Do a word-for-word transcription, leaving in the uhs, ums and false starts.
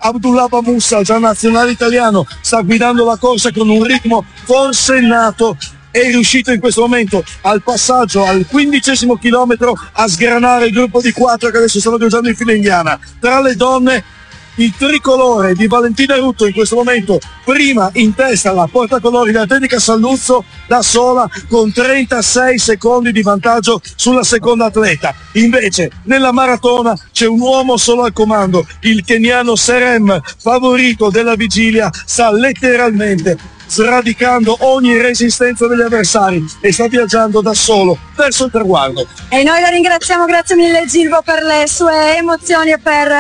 Abdullah Musa, già nazionale italiano, sta guidando la corsa con un ritmo forsennato. È riuscito in questo momento al passaggio al quindicesimo chilometro a sgranare il gruppo di quattro che adesso stanno viaggiando in fila indiana. Tra le donne il tricolore di Valentina Rutto in questo momento prima in testa alla portacolori dell'Atletica Salluzzo da sola con trentasei secondi di vantaggio sulla seconda atleta. Invece nella maratona c'è un uomo solo al comando, il keniano Serem, favorito della vigilia, sta letteralmente sradicando ogni resistenza degli avversari e sta viaggiando da solo verso il traguardo. E noi la ringraziamo, grazie mille Gilbo per le sue emozioni e per